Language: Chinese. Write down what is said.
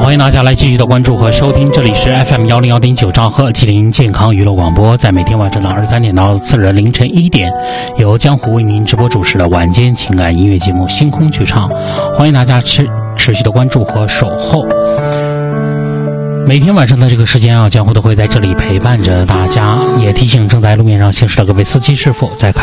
欢迎大家来继续的关注和收听，这里是 FM101.9兆赫吉林健康娱乐广播，在每天晚上的23点到次日凌晨1点，由江湖为您直播主持的晚间情感音乐节目《星空剧场》，欢迎大家持续的关注和守候。每天晚上的这个时间啊，江湖都会在这里陪伴着大家，也提醒正在路面上行驶的各位司机师傅，在开